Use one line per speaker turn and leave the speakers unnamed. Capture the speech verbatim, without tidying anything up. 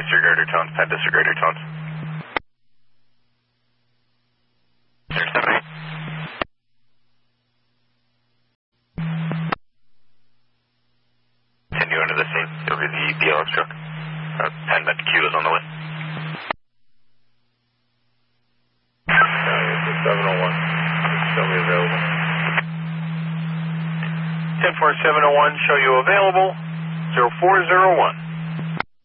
disregard your tones, ten disregard your tones. seven eight. Continue into the scene over the B L S truck. Uh, ten that Q is on the way.
seven oh one. Show me available.
ten four seven oh one, show you available. zero four zero one.